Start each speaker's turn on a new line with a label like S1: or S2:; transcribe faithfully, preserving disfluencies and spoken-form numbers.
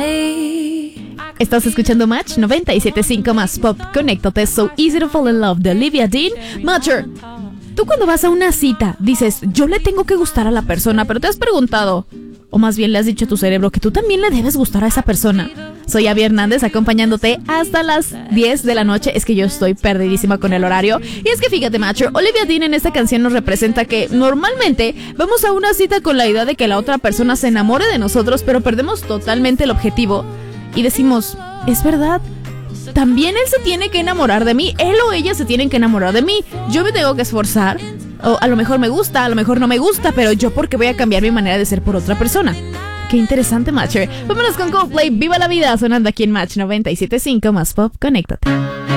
S1: Estás escuchando Match noventa y siete punto cinco más Pop. Conéctate. So Easy to Fall in Love de Olivia Dean. Matcher, tú cuando vas a una cita dices, yo le tengo que gustar a la persona, pero te has preguntado, o más bien le has dicho a tu cerebro que tú también le debes gustar a esa persona. Soy Abby Hernández, acompañándote hasta las diez de la noche. Es que yo estoy perdidísima con el horario. Y es que fíjate, Matcher, Olivia Dean en esta canción nos representa que normalmente vamos a una cita con la idea de que la otra persona se enamore de nosotros, pero perdemos totalmente el objetivo y decimos, es verdad, también él se tiene que enamorar de mí, él o ella se tienen que enamorar de mí. Yo me tengo que esforzar, o a lo mejor me gusta, a lo mejor no me gusta, pero yo porque voy a cambiar mi manera de ser por otra persona. Qué interesante, Matcher. Vámonos con Coldplay, Viva la Vida, sonando aquí en Match noventa y siete punto cinco más Pop. Conéctate.